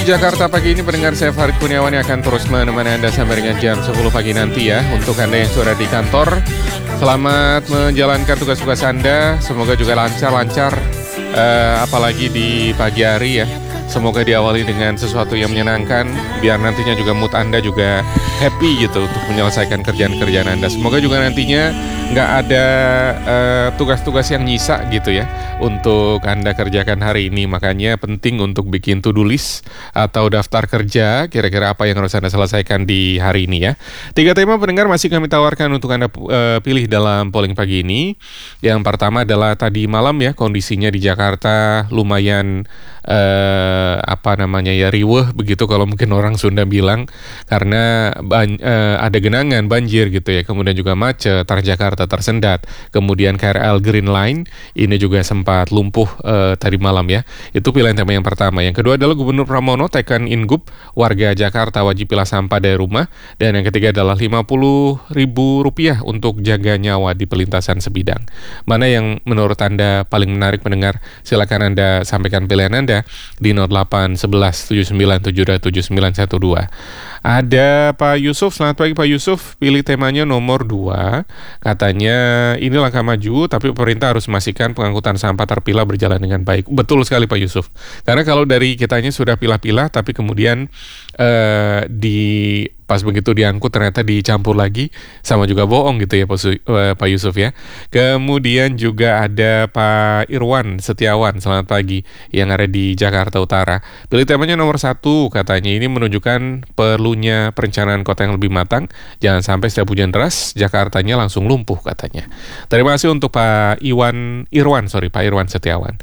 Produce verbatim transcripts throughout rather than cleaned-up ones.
Pagi Jakarta pagi ini pendengar, saya Farid Kurniawan yang akan terus menemani Anda sampai dengan jam sepuluh pagi nanti ya. Untuk Anda yang sudah di kantor, selamat menjalankan tugas-tugas Anda. Semoga juga lancar-lancar, eh, apalagi di pagi hari ya. Semoga diawali dengan sesuatu yang menyenangkan, biar nantinya juga mood Anda juga happy gitu untuk menyelesaikan kerjaan-kerjaan Anda. Semoga juga nantinya nggak ada uh, tugas-tugas yang nyisa gitu ya untuk Anda kerjakan hari ini. Makanya penting untuk bikin to-do list atau daftar kerja, kira-kira apa yang harus Anda selesaikan di hari ini ya. Tiga tema pendengar masih kami tawarkan untuk Anda uh, pilih dalam polling pagi ini. Yang pertama adalah tadi malam ya, kondisinya di Jakarta lumayan uh, apa namanya ya, riweh begitu kalau mungkin orang Sunda bilang, karena ban, uh, ada genangan banjir gitu ya, kemudian juga macet, Transjakarta tersendat, kemudian K R L Green Line ini juga sempat lumpuh uh, tadi malam ya. Itu pilihan tema yang pertama. Yang kedua adalah Gubernur Pramono tekan Ingup warga Jakarta wajib pilah sampah dari rumah, dan yang ketiga adalah lima puluh ribu rupiah untuk jaga nyawa di pelintasan sebidang. Mana yang menurut Anda paling menarik pendengar? Silakan Anda sampaikan pilihan Anda di nol delapan sebelas tujuh sembilan tujuh dua tujuh sembilan satu dua. Ada Pak Yusuf, selamat pagi Pak Yusuf, pilih temanya nomor dua. Katanya ini langkah maju, tapi pemerintah harus memastikan pengangkutan sampah terpilah berjalan dengan baik. Betul sekali Pak Yusuf, karena kalau dari kitanya sudah pilah-pilah, tapi kemudian eh, di pas begitu diangkut ternyata dicampur lagi, sama juga bohong gitu ya Pak Yusuf ya. Kemudian juga ada Pak Irwan Setiawan, selamat pagi, yang ada di Jakarta Utara. Pilih temanya nomor satu, katanya ini menunjukkan perlunya perencanaan kota yang lebih matang. Jangan sampai setiap hujan deras Jakartanya langsung lumpuh katanya. Terima kasih untuk Pak Iwan Irwan, sorry Pak Irwan Setiawan.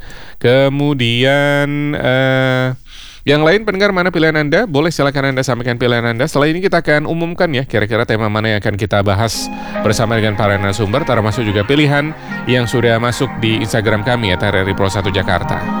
Kemudian eh, yang lain pendengar, mana pilihan Anda? Boleh silakan Anda sampaikan pilihan Anda. Setelah ini kita akan umumkan ya kira-kira tema mana yang akan kita bahas bersama dengan para narasumber, termasuk juga pilihan yang sudah masuk di Instagram kami ya, R R I Pro satu Jakarta.